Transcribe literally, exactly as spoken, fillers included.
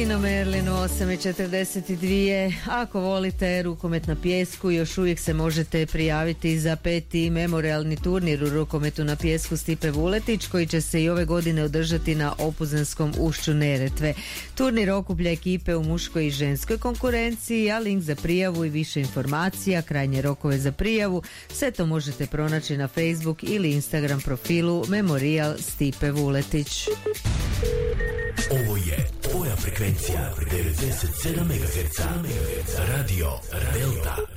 Tino Merlin u osam i četrdeset dvije. Ako volite rukomet na pijesku, još uvijek se možete prijaviti za peti memorijalni turnir u rukometu na pijesku Stipe Vuletić, koji će se i ove godine održati na Opuzenskom ušću Neretve. Turnir okuplja ekipe u muškoj i ženskoj konkurenciji, a link za prijavu i više informacija, krajnje rokove za prijavu, sve to možete pronaći na Facebook ili Instagram profilu Memorijal Stipe Vuletić. Ovo je tvoja frekvencija devedeset sedam megaherca, radio Delta.